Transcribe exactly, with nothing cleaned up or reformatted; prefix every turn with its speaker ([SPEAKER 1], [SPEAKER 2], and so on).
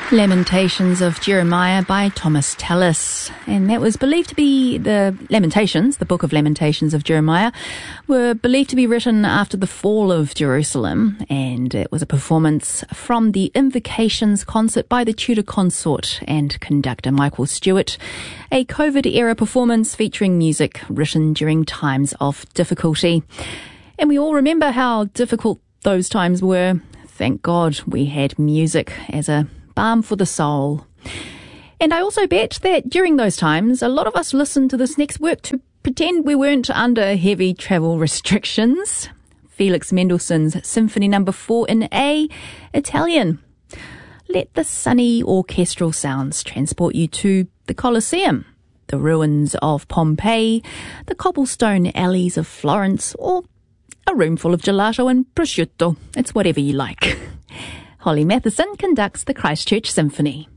[SPEAKER 1] Lamentations of Jeremiah by Thomas Tallis. And that was believed to be the Lamentations, the book of Lamentations of Jeremiah, were believed to be written after the fall of Jerusalem. And it was a performance from the Invocations concert by the Tudor Consort and conductor Michael Stewart. A COVID-era performance featuring music written during times of difficulty. And we all remember how difficult those times were. Thank God we had music as a balm for the soul. And I also bet that during those times, a lot of us listened to this next work to pretend we weren't under heavy travel restrictions. Felix Mendelssohn's Symphony Number four in A, Italian. Let the sunny orchestral sounds transport you to the Colosseum, the ruins of Pompeii, the cobblestone alleys of Florence, or a room full of gelato and prosciutto. It's whatever you like. Holly Matheson conducts the Christchurch Symphony.